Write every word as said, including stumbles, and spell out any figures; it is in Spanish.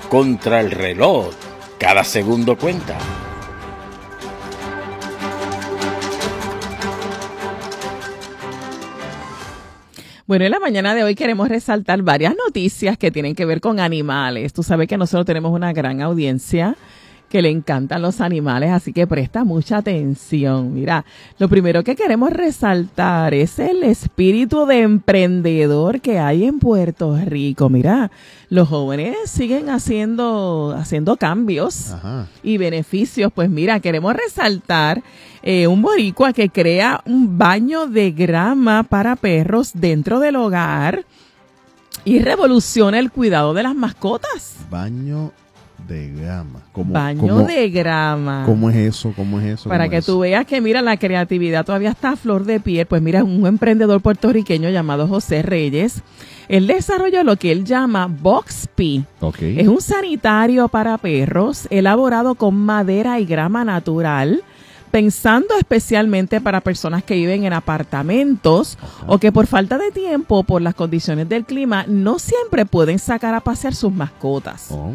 contra el reloj. Cada segundo cuenta. Bueno, en la mañana de hoy queremos resaltar varias noticias que tienen que ver con animales. Tú sabes que nosotros tenemos una gran audiencia que le encantan los animales, así que presta mucha atención. Mira, lo primero que queremos resaltar es el espíritu de emprendedor que hay en Puerto Rico. Mira, los jóvenes siguen haciendo, haciendo cambios Ajá. y beneficios. Pues mira, queremos resaltar eh, un boricua que crea un baño de grama para perros dentro del hogar y revoluciona el cuidado de las mascotas. Baño de grama. ¿Cómo, Baño cómo, de grama. ¿Cómo es eso? ¿Cómo es eso? Para ¿Cómo que es? tú veas que, mira, la creatividad todavía está a flor de piel. Pues mira, un emprendedor puertorriqueño llamado José Reyes, él desarrolló lo que él llama Boxpee. Okay. Es un sanitario para perros elaborado con madera y grama natural, pensando especialmente para personas que viven en apartamentos Ajá. o que por falta de tiempo, por las condiciones del clima, no siempre pueden sacar a pasear sus mascotas. Oh.